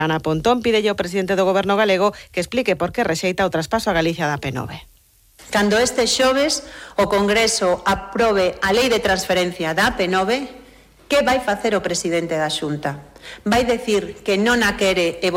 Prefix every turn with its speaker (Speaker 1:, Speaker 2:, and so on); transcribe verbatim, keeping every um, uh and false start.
Speaker 1: Ana Pontón pide ao presidente do Goberno galego que explique por que rexeita o traspaso a Galicia da P nove.
Speaker 2: Cando este xoves o Congreso aprobe a lei de transferencia da P nove, que vai facer o presidente da Xunta? Vai decir que non a quere e